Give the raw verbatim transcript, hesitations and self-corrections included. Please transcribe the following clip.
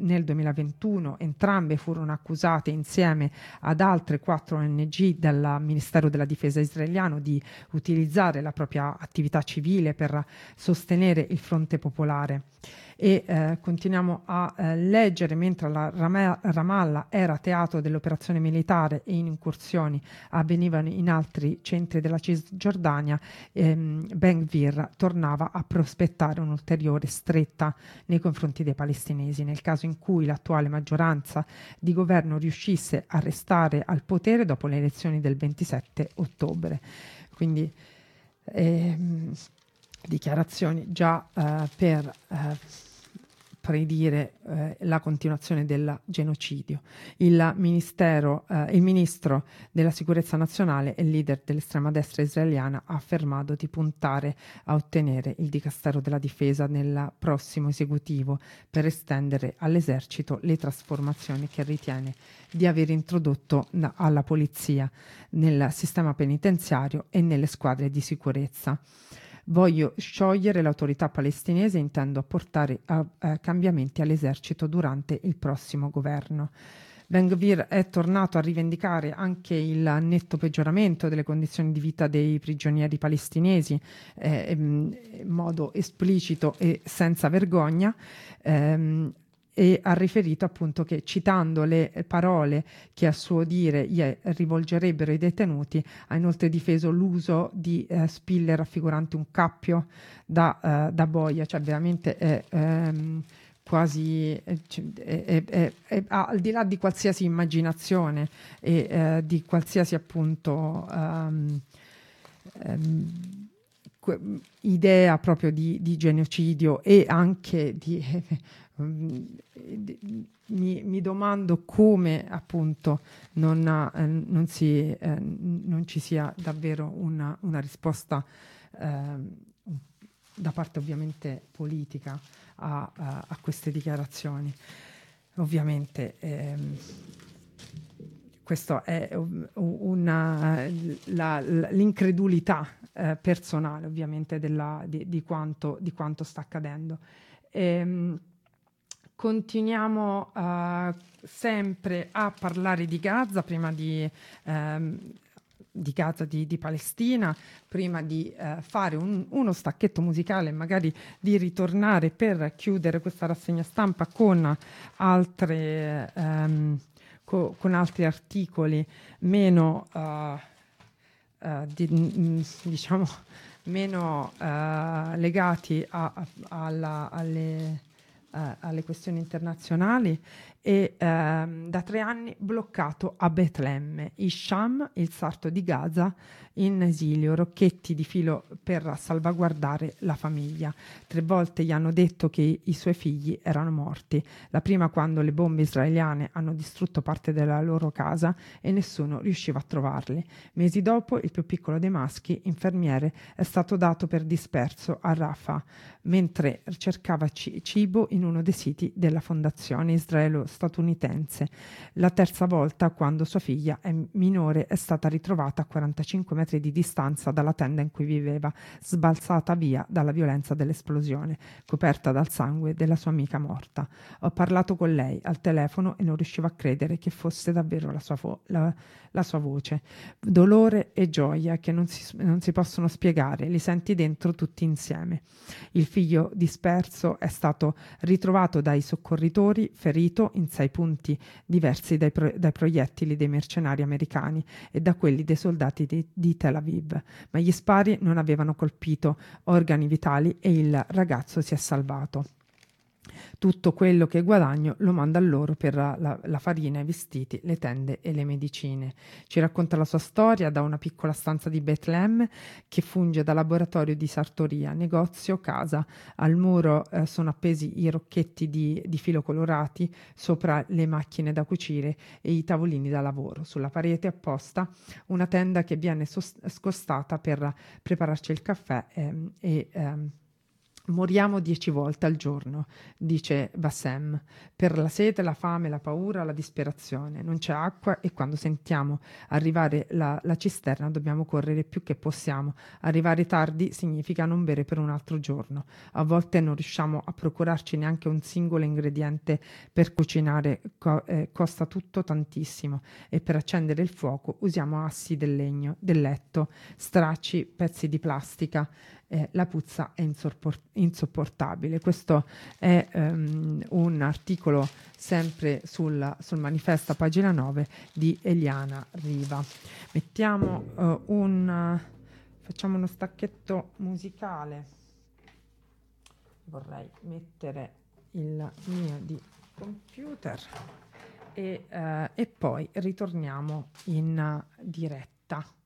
nel duemilaventuno entrambe furono accusate insieme ad altre quattro O N G dal Ministero della Difesa israeliano di utilizzare la propria attività civile per sostenere il fronte popolare. E eh, continuiamo a eh, leggere: mentre la Rama- Ramallah era teatro dell'operazione militare e in incursioni avvenivano in altri centri della Cisgiordania, ehm, Ben Gvir tornava a prospettare un'ulteriore stretta nei confronti dei palestinesi. Nel caso in cui l'attuale maggioranza di governo riuscisse a restare al potere dopo le elezioni del ventisette ottobre. Quindi ehm, dichiarazioni già eh, per eh, predire eh, la continuazione del genocidio. Il ministero, eh, il ministro della sicurezza nazionale e leader dell'estrema destra israeliana ha affermato di puntare a ottenere il Dicastero della Difesa nel prossimo esecutivo per estendere all'esercito le trasformazioni che ritiene di aver introdotto na- alla polizia, nel sistema penitenziario e nelle squadre di sicurezza. Voglio sciogliere l'autorità palestinese e intendo apportare a, a cambiamenti all'esercito durante il prossimo governo. Ben Gvir è tornato a rivendicare anche il netto peggioramento delle condizioni di vita dei prigionieri palestinesi eh, in modo esplicito e senza vergogna. Ehm, e ha riferito appunto che, citando le parole che a suo dire gli rivolgerebbero i detenuti, ha inoltre difeso l'uso di eh, spille raffiguranti un cappio da, eh, da boia, cioè veramente è ehm, quasi è, è, è, è, al di là di qualsiasi immaginazione e eh, di qualsiasi appunto um, um, idea proprio di, di genocidio e anche di Mi, mi domando come appunto non, eh, non, si, eh, non ci sia davvero una, una risposta eh, da parte ovviamente politica a, a, a queste dichiarazioni. Ovviamente ehm, questo è una, la, l'incredulità eh, personale ovviamente della, di, di, quanto, di quanto sta accadendo. Ehm, Continuiamo uh, sempre a parlare di Gaza, prima di, um, di Gaza, di, di Palestina, prima di uh, fare un, uno stacchetto musicale e magari di ritornare per chiudere questa rassegna stampa con, altre, um, co- con altri articoli meno, uh, uh, di, mh, diciamo, meno uh, legati a, a, alla, alle... Uh, alle questioni internazionali. E uh, da tre anni bloccato a Betlemme. Hisham, il sarto di Gaza, in esilio, rocchetti di filo per salvaguardare la famiglia. Tre volte gli hanno detto che i suoi figli erano morti. La prima quando le bombe israeliane hanno distrutto parte della loro casa e nessuno riusciva a trovarli. Mesi dopo, il più piccolo dei maschi, infermiere, è stato dato per disperso a Rafah, mentre cercava c- cibo in uno dei siti della fondazione israelo-statunitense. La terza volta quando sua figlia è minore è stata ritrovata a quarantacinque metri di distanza dalla tenda in cui viveva, sbalzata via dalla violenza dell'esplosione, coperta dal sangue della sua amica morta. Ho parlato con lei al telefono e non riuscivo a credere che fosse davvero la sua, vo- la, la sua voce. Dolore e gioia che non si, non si possono spiegare, li senti dentro tutti insieme. Il figlio disperso è stato ritrovato dai soccorritori ferito in sei punti diversi dai, pro- dai proiettili dei mercenari americani e da quelli dei soldati di, di Tel Aviv, ma gli spari non avevano colpito organi vitali e il ragazzo si è salvato. Tutto quello che guadagno lo manda a loro per la, la farina, i vestiti, le tende e le medicine. Ci racconta la sua storia da una piccola stanza di Betlemme che funge da laboratorio di sartoria, negozio, casa. Al muro eh, sono appesi i rocchetti di, di filo colorati, sopra le macchine da cucire e i tavolini da lavoro. Sulla parete apposta una tenda che viene sos- scostata per prepararci il caffè ehm, e ehm, Moriamo dieci volte al giorno, dice Bassem, per la sete, la fame, la paura, la disperazione. Non c'è acqua e quando sentiamo arrivare la, la cisterna dobbiamo correre più che possiamo. Arrivare tardi significa non bere per un altro giorno. A volte non riusciamo a procurarci neanche un singolo ingrediente per cucinare, co- eh, costa tutto tantissimo e per accendere il fuoco usiamo assi del legno, del letto, stracci, pezzi di plastica. Eh, la puzza è insoppor- insopportabile. Questo è um, un articolo sempre sul, sul manifesto a pagina nove di Eliana Riva. Mettiamo uh, un facciamo uno stacchetto musicale. Vorrei mettere il mio di computer e, uh, e poi ritorniamo in uh, diretta.